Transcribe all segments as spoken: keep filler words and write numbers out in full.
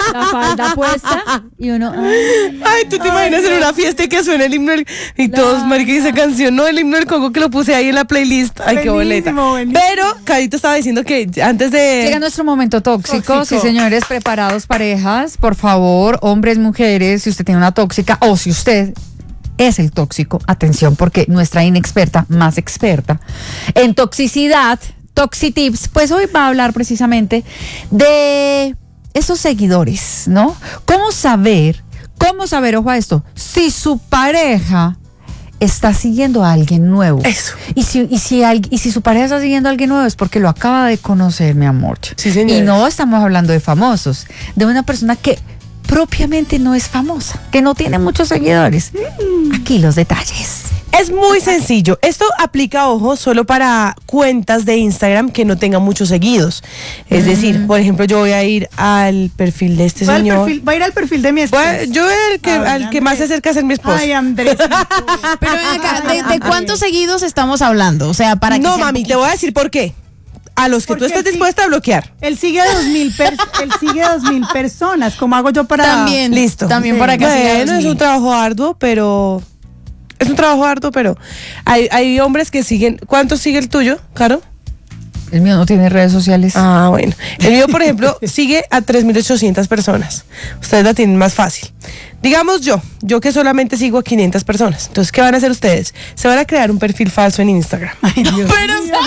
la falda puesta y uno... Ay, ay tú te imaginas en una fiesta y que suena el himno del, y todos, marica, y esa canción, no, el himno del Congo que lo puse ahí en la playlist. Ay, qué boleta. Buenísimo. Pero, Carito estaba diciendo que antes de... Llega nuestro momento tóxico. Tóxico. Sí, señores, preparados, parejas. Por favor, hombres, mujeres, si usted tiene una tóxica o si usted es el tóxico, atención, porque nuestra inexperta, más experta en toxicidad, Toxitips, pues hoy va a hablar precisamente de esos seguidores, ¿no? ¿Cómo saber, cómo saber, ojo a esto, si su pareja está siguiendo a alguien nuevo? Eso. Y si, y si, al- y si su pareja está siguiendo a alguien nuevo es porque lo acaba de conocer, mi amor. Sí, señores. Y no estamos hablando de famosos, de una persona que propiamente no es famosa, que no tiene muchos seguidores. Aquí los detalles. Es muy sencillo. Esto aplica, ojo, solo para cuentas de Instagram que no tengan muchos seguidos. Es decir, por ejemplo, yo voy a ir al perfil de este Va, al señor. perfil- va a ir al perfil de mi esposo. Voy- yo voy al que, Ay, al que más se Andrés. acerca a ser mi esposo. Ay, Andrés. Pero ven acá, ¿de, de cuántos seguidos estamos hablando? O sea, para que no, sea mami, poquito. te voy a decir por qué. A los que tú Porque estás sí. dispuesta a bloquear. Él sigue a dos mil per- él sigue a dos mil personas. ¿Cómo hago yo para...? También, Listo. también Sí. para que siga Bueno, dos es mil. un trabajo arduo, pero... Es un trabajo arduo, pero... Hay, hay hombres que siguen... ¿Cuántos sigue el tuyo, Caro? El mío no tiene redes sociales. Ah, bueno. El mío, por ejemplo, sigue a tres mil ochocientas personas. Ustedes la tienen más fácil. Digamos yo, yo que solamente sigo a quinientas personas. Entonces, ¿qué van a hacer ustedes? Se van a crear un perfil falso en Instagram. Ay, Dios Pero, mío.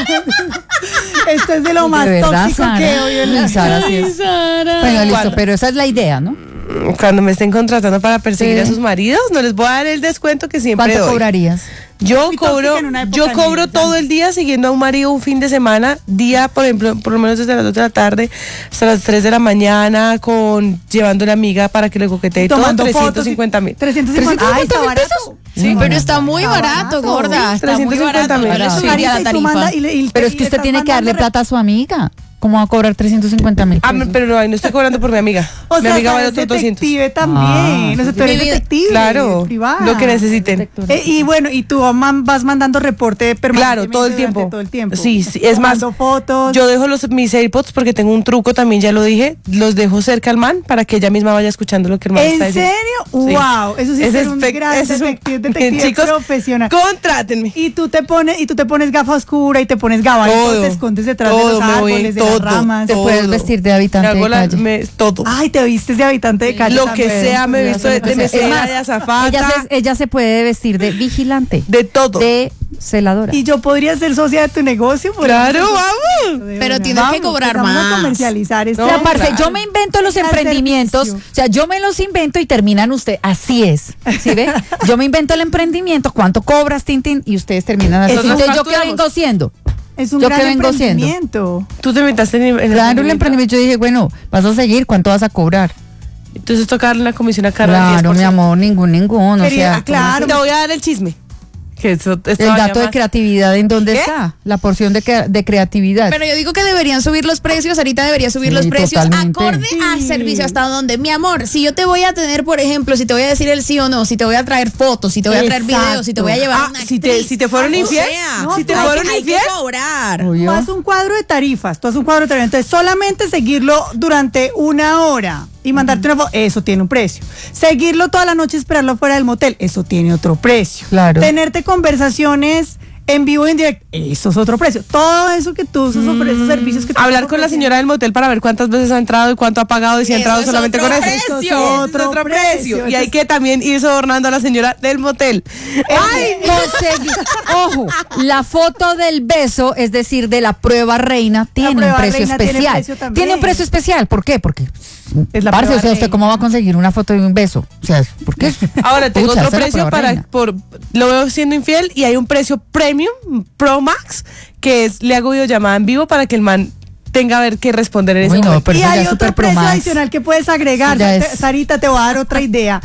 Esto es de lo más de verdad, tóxico Sara. que he oído en la Sí, Sara, sí es. Bueno, listo, ¿Cuándo? pero esa es la idea, ¿no? Cuando me estén contratando para perseguir Sí. a sus maridos, no les voy a dar el descuento que siempre ¿Cuánto doy. cobrarías? Yo Muy cobro, tóxica en una época yo de cobro niños, todo ya. el día siguiendo a un marido un fin de semana, día, por ejemplo, por lo menos desde las dos de la tarde hasta las tres de la mañana, con llevando a la amiga para que le coquetee y todo, Tomando trescientos cincuenta mil. trescientos cincuenta. Ay, está barato. Sí, pero está muy Está barato, barato. gorda. Está muy trescientos cincuenta barato. mil. Yo le Sí. subiría la Marita, y tú tarifa. manda- y le- y- Pero es y que le usted estás tiene que darle mandando plata a su amiga. ¿Cómo va a cobrar trescientos cincuenta mil Ah, pesos? pero no, no estoy cobrando por mi amiga. O mi sea, amiga vale es otros doscientos. detective también. Ah, O sea, tú eres Mi vida- detective. Claro, privada. lo que necesiten. Eh, y bueno, y tú man- vas mandando reporte permanentemente. Claro, todo el durante tiempo. Todo el tiempo. Sí, sí, es más, Tomando fotos. yo dejo los mis AirPods porque tengo un truco también, ya lo dije, los dejo cerca al man para que ella misma vaya escuchando lo que el man ¿En está diciendo. serio? Sí. Wow, eso sí es Ese ser un espe- gran ese es un- detective, detective Chicos, profesional. contrátenme. Y tú te pones, y tú te pones gafa oscura y te pones gabán y todo, Todo, te escondes detrás de todo, los me voy, árboles, de todo, las ramas. Te todo. puedes vestir de habitante Me hago de la- calle. me- todo. Ay, te vistes de habitante de calle. Lo que también. sea, me he visto de, de Es mesera, más, de azafata, ella se, ella se puede vestir de vigilante, de todo. de celadora. Y yo podría ser socia de tu negocio. por Claro, ejemplo. vamos. De Pero verdad. tienes que cobrar Empezamos a más. comercializar esto. O sea, No, parce, claro. yo me invento los Al emprendimientos, servicio. o sea, yo me los invento y terminan usted, así es, ¿sí ve? Yo me invento el emprendimiento, ¿cuánto cobras, Tintín? Y ustedes terminan así. Nosotros Entonces, ¿yo qué facturamos. vengo siendo? Es un ¿Yo gran qué vengo siendo? emprendimiento. Tú te inventaste en, en el Claro, el emprendimiento. emprendimiento, yo dije, bueno, vas a seguir, ¿cuánto vas a cobrar? Entonces toca darle una comisión a Carla. del Claro, diez por mi ciento. amor, ningún, ningún, o Querida, sea, claro. Te voy a dar el chisme. Que eso, esto el vaya dato de más. creatividad, ¿en dónde ¿Qué? está? La porción de, crea- de creatividad. Pero yo digo que deberían subir los precios, ahorita debería subir Sí, los precios totalmente. acorde al Sí. servicio. ¿Hasta donde? Mi amor, si yo te voy a tener, por ejemplo, si te voy a decir el sí o no, si te voy a traer fotos, si te voy a traer Exacto. videos, si te voy a llevar Ah, una si te- actriz, si te fueron o infiel, sea, no, si te hay fueron que- hay infiel. que cobrar. Obvio. Tú haces un cuadro de tarifas, tú haces un cuadro de tarifas. Entonces, solamente seguirlo durante una hora y mandarte una foto, eso tiene un precio. Seguirlo toda la noche y esperarlo fuera del motel, eso tiene otro precio. Claro. Tenerte conversaciones en vivo y en directo, eso es otro precio. Todo eso que tú usas sobre esos servicios que tú Hablar estás con la ofreciendo. señora del motel para ver cuántas veces ha entrado y cuánto ha pagado y si ha Eso entrado es solamente otro con eso. precio. Eso es Otro otro precio. precio. Y hay que también ir sobornando a la señora del motel. Ay, conseguí. Ojo, la foto del beso, es decir, de la prueba reina, tiene un prueba precio reina tiene especial. precio también. Tiene un precio especial, ¿por qué? Porque, Es la parce, prueba o sea, ¿usted reina. cómo va a conseguir una foto de un beso? O sea, ¿por qué? Ahora tengo Pucha, otro esa es la precio prueba para reina. por lo veo siendo infiel y hay un precio premium Pro Max que es le hago videollamada en vivo para que el man tenga a ver qué responder en ese Uy, no, momento. pero Y eso ya hay es otro super pro precio max. adicional que puedes agregar. Ya Sa- es- Sarita, te voy a dar otra idea.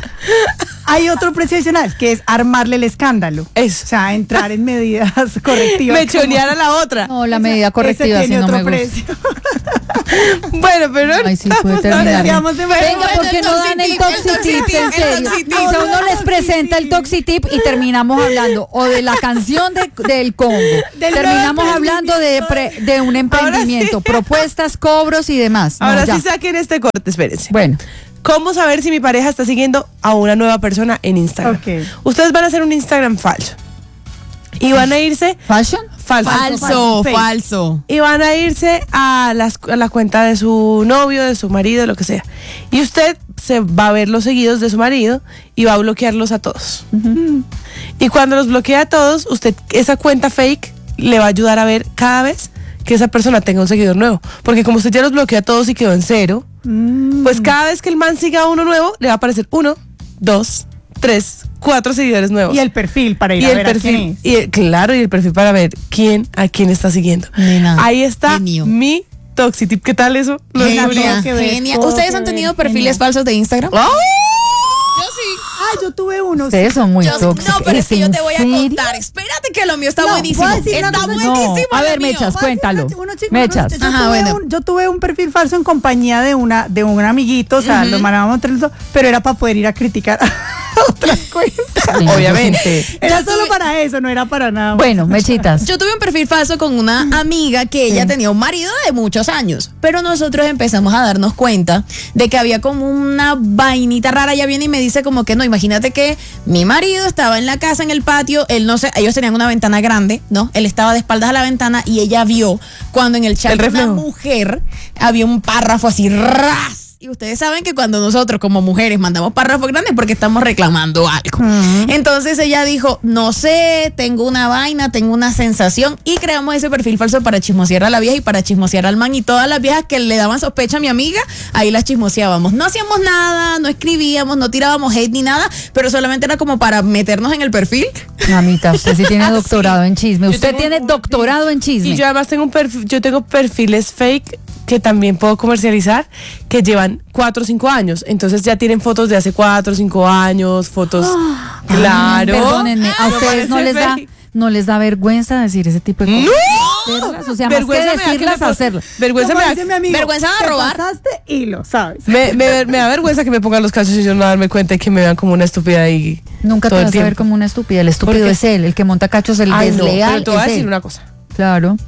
Hay otro precio adicional que es armarle el escándalo. Eso. O sea, entrar en medidas correctivas. Mechonear a la otra. No, la medida Ese correctiva sí tiene no otro me gusta. precio. Bueno, pero Ay, sí, estamos puede terminar. hablando- Decíamos de- Venga, Bueno, ¿por qué el no dan el toxitip, el toxitip? toxitip, En serio. el toxitip. O sea, uno les Toxitip. presenta el toxitip y terminamos hablando o de la canción de- del Congo. Del Terminamos nuevo hablando de, pre- de un emprendimiento, sí. propuestas, cobros y demás. No, Ahora ya. sí saquen este corte, espérense. Bueno, ¿Cómo saber si mi pareja está siguiendo a una nueva persona en Instagram? Ok. Ustedes van a hacer un Instagram falso. Y van a irse... ¿Fashion? Falso. Falso, Fake. falso. Y van a irse a, las, a la cuenta de su novio, de su marido, lo que sea. Y usted se va a ver los seguidos de su marido y va a bloquearlos a todos. Uh-huh. Y cuando los bloquea a todos, usted, esa cuenta fake le va a ayudar a ver cada vez que esa persona tenga un seguidor nuevo. Porque como usted ya los bloquea a todos y quedó en cero, mm. pues cada vez que el man siga a uno nuevo, le va a aparecer uno, dos, tres, cuatro seguidores nuevos. Y el perfil para ir y a el ver perfil, a quién es. y el, claro, y el perfil para ver quién a quién está siguiendo. Nena, Ahí está genio. mi Toxitip. ¿Qué tal eso? Lo Genia, descubrí. que ver, genia. todo ¿Ustedes que han ver, tenido perfiles genial. falsos de Instagram? ¡Oh! Yo sí. Ah, yo tuve uno. Ustedes son muy Yo- tóxicos. no, pero es que yo ¿En te voy a serio? contar. Espérate que lo mío está No, buenísimo. voy a decir una Está cosa. buenísimo. No, a lo ver, mío. Mechas, cuéntalo. Uno, chico, Mechas. uno- yo, Ajá, tuve bueno. un, yo tuve un perfil falso en compañía de una de un amiguito, o sea, lo mandábamos entre los dos, pero era para poder ir a criticar otras cuentas. Sí, Obviamente. sí. Era Yo solo tuve- para eso, no era para nada más. Bueno, Mechitas. Yo tuve un perfil falso con una amiga que ella tenía un marido de muchos años, pero nosotros empezamos a darnos cuenta de que había como una vainita rara. Ella viene y me dice como que no, imagínate que mi marido estaba en la casa, en el patio, él no sé, ellos tenían una ventana grande, ¿no? Él estaba de espaldas a la ventana y ella vio cuando en el chat El de una reflejo. mujer había un párrafo así, ras. Y ustedes saben que cuando nosotros como mujeres mandamos párrafos grandes porque estamos reclamando algo. Ujú. Entonces ella dijo, no sé, tengo una vaina, tengo una sensación, y creamos ese perfil falso para chismosear a la vieja y para chismosear al man, y todas las viejas que le daban sospecha a mi amiga, ahí las chismoseábamos. No hacíamos nada, no escribíamos, no tirábamos hate ni nada, pero solamente era como para meternos en el perfil. Mamita, usted sí tiene doctorado en chisme. Yo Usted tengo tiene un- doctorado en chisme. Y yo además tengo un perfil, yo tengo perfiles fake que también puedo comercializar, que llevan cuatro o cinco años. Entonces ya tienen fotos de hace cuatro o cinco años, fotos. Claro. Perdónenme, a Ah, ustedes no parece les da, fake. no les da vergüenza decir ese tipo de cosas. ¡No! Hacerlas, o sea, más que Vergüenza me da que decirlas, me- hacerlas. Vergüenza Como me da- dice mi amigo, vergüenza de te robar. pasaste y lo sabes. Me, me- me da vergüenza que me pongan los cachos y yo no darme cuenta y que me vean como una estúpida ahí. Nunca te todo el vas a ver tiempo. como una estúpida. El estúpido ¿Por qué? es él, el que monta cachos, el Ay, no, desleal. pero te voy a es decir él. una cosa. Claro.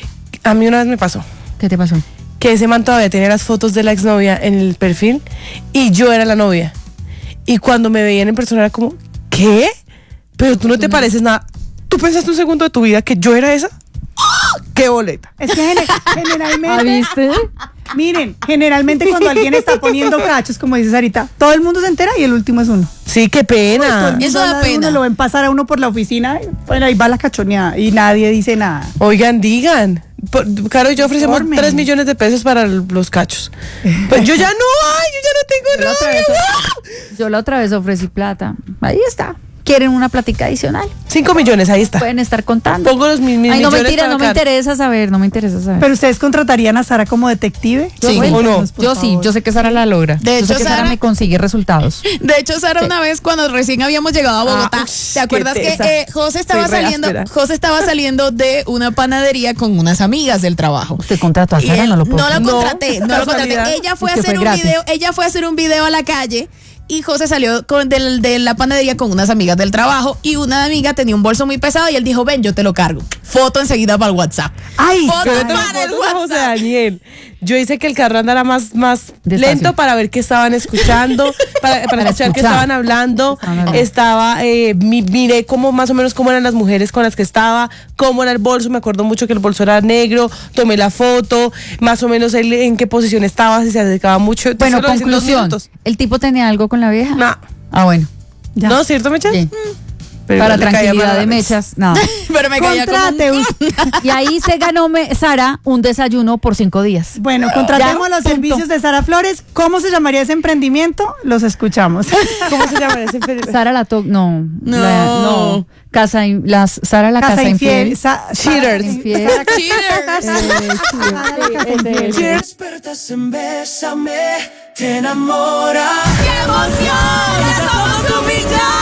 A mí una vez me pasó ¿Qué te pasó? que ese man todavía tenía las fotos de la exnovia en el perfil y yo era la novia. Y cuando me veían en persona era como, ¿qué? Pero tú no te pareces nada. ¿Tú pensaste un segundo de tu vida que yo era esa? ¡Ah! ¡Qué boleta! Es que gener- ¿Ah, generalmente, viste? miren, generalmente cuando alguien está poniendo cachos, como dice Sarita, todo el mundo se entera y el último es uno. Sí, qué Todo el pena. mundo Eso da habla de pena. uno, lo ven pasar a uno por la oficina, y, bueno, ahí va la cachoneada y nadie dice nada. Oigan, digan. Por- Caro y yo ofrecemos Informen. tres millones de pesos para l- los cachos. Pues yo ya no, ay, yo ya no tengo Yo la, otra vez, novio. yo la otra vez ofrecí plata. Ahí está. ¿Quieren una plática adicional? Cinco millones, ahí está. Pueden estar contando. Pongo los mil, mil Ay, no millones mentira, para no me Caro. interesa saber, no me interesa saber. Pero ustedes contratarían a Sara como detective. Yo Sí. sí. Cuéntanos, por Yo sí, favor. yo sé que Sara la logra. De yo sé hecho, que Sara, Sara- me consigue resultados. De hecho, Sara, una vez cuando recién habíamos llegado a Bogotá, Ah, ush, ¿te acuerdas qué que tesa. eh, José estaba Soy re saliendo, áspera. José estaba saliendo de una panadería con unas amigas del trabajo? Usted contrató a Y Sara, él- no lo puedo no la creer. contraté, no, la contraté. casualidad. Ella fue a Es que hacer fue un gratis. video, ella fue a hacer un video a la calle. Y José salió con, del- de la panadería con unas amigas del trabajo, y una amiga tenía un bolso muy pesado y él dijo, ven, yo te lo cargo. Foto enseguida para el WhatsApp. Ay, Foto Yo le tengo para el fotos a José WhatsApp. Daniel. Yo hice que el carro andara más, más Despacio. lento para ver qué estaban escuchando, para, para Para escuchar qué escuchar. estaban hablando. Estaban hablando. Estaba, eh, mi- miré cómo más o menos cómo eran las mujeres con las que estaba, cómo era el bolso. Me acuerdo mucho que el bolso era negro. Tomé la foto, más o menos él en qué posición estaba, si se acercaba mucho. Entonces, Bueno, lo hice en dos conclusión. minutos. ¿El tipo tenía algo con la vieja? Nah. Ah, bueno. ya. ¿No, cierto, Mecha? Bien. Pero Para igual le caía tranquilidad mal a de la vez. Mechas, nada. Pero me caía como un Contrate clon. usted. Y ahí se ganó me- Sara un desayuno por cinco días. Bueno, contratemos Ya, los punto. servicios de Sara Flores. ¿Cómo se llamaría ese emprendimiento? Los escuchamos. ¿Cómo se llama ese enfermero? Sara la to no, No. la- no, casa in- las Sara la casa, Casa infiel. infiel. Sa- Cheaters. Infiel. Sara- Cheaters. Eh, sí, sí, ese, ese. Despertas en Bésame, te enamora. ¡Qué emoción! ¡Ya somos un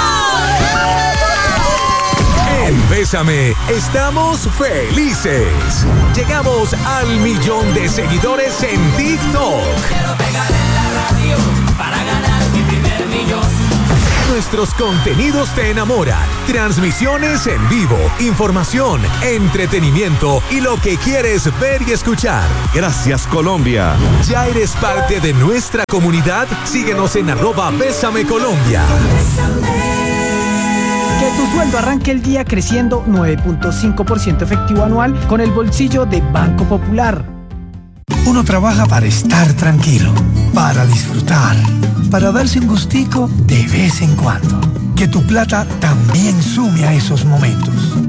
millón! En Bésame estamos felices. Llegamos al millón de seguidores en TikTok. Quiero pegar en la radio para ganar mi primer millón. Nuestros contenidos te enamoran. Transmisiones en vivo, información, entretenimiento y lo que quieres ver y escuchar. Gracias, Colombia. ¿Ya eres parte de nuestra comunidad? Síguenos en arroba Bésame Colombia. Que tu sueldo arranque el día creciendo nueve punto cinco por ciento efectivo anual con el bolsillo de Banco Popular. Uno trabaja para estar tranquilo, para disfrutar, para darse un gustico de vez en cuando. Que tu plata también sume a esos momentos.